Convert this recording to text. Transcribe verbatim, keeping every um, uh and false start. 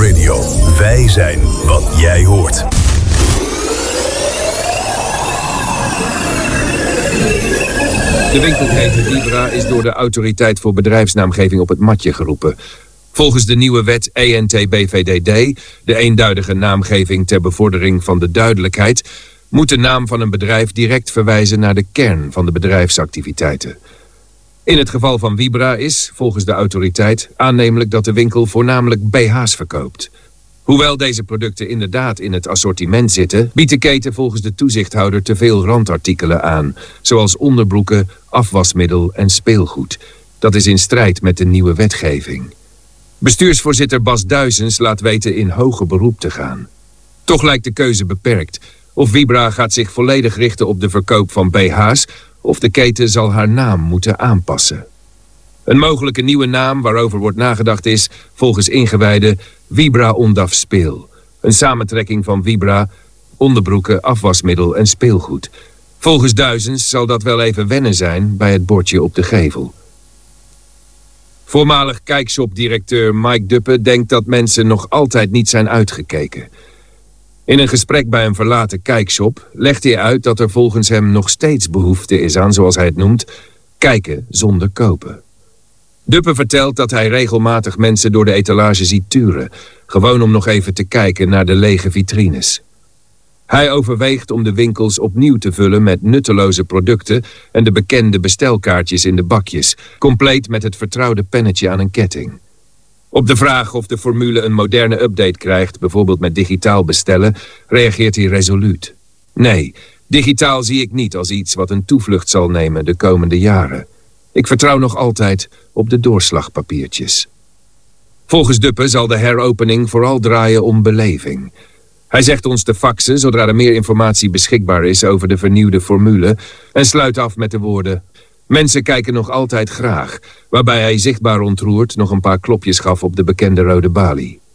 Radio. Wij zijn wat jij hoort. De winkelketen Vibra is door de Autoriteit voor Bedrijfsnaamgeving op het matje geroepen. Volgens de nieuwe wet E N T B V D D, de eenduidige naamgeving ter bevordering van de duidelijkheid, moet de naam van een bedrijf direct verwijzen naar de kern van de bedrijfsactiviteiten. In het geval van Vibra is, volgens de autoriteit, aannemelijk dat de winkel voornamelijk B H's verkoopt. Hoewel deze producten inderdaad in het assortiment zitten, biedt de keten volgens de toezichthouder te veel randartikelen aan, zoals onderbroeken, afwasmiddel en speelgoed. Dat is in strijd met de nieuwe wetgeving. Bestuursvoorzitter Bas Duijsens laat weten in hoger beroep te gaan. Toch lijkt de keuze beperkt. Of Vibra gaat zich volledig richten op de verkoop van B H's, of de keten zal haar naam moeten aanpassen. Een mogelijke nieuwe naam waarover wordt nagedacht is, volgens ingewijden, Vibra Ondaf Speel. Een samentrekking van Vibra, onderbroeken, afwasmiddel en speelgoed. Volgens Duijsens zal dat wel even wennen zijn bij het bordje op de gevel. Voormalig kijkshop-directeur Mike Duppe denkt dat mensen nog altijd niet zijn uitgekeken. In een gesprek bij een verlaten kijkshop legt hij uit dat er volgens hem nog steeds behoefte is aan, zoals hij het noemt, kijken zonder kopen. Duppe vertelt dat hij regelmatig mensen door de etalage ziet turen, gewoon om nog even te kijken naar de lege vitrines. Hij overweegt om de winkels opnieuw te vullen met nutteloze producten en de bekende bestelkaartjes in de bakjes, compleet met het vertrouwde pennetje aan een ketting. Op de vraag of de formule een moderne update krijgt, bijvoorbeeld met digitaal bestellen, reageert hij resoluut. Nee, digitaal zie ik niet als iets wat een toevlucht zal nemen de komende jaren. Ik vertrouw nog altijd op de doorslagpapiertjes. Volgens Duppe zal de heropening vooral draaien om beleving. Hij zegt ons te faxen zodra er meer informatie beschikbaar is over de vernieuwde formule en sluit af met de woorden: mensen kijken nog altijd graag, waarbij hij zichtbaar ontroerd nog een paar klopjes gaf op de bekende rode balie.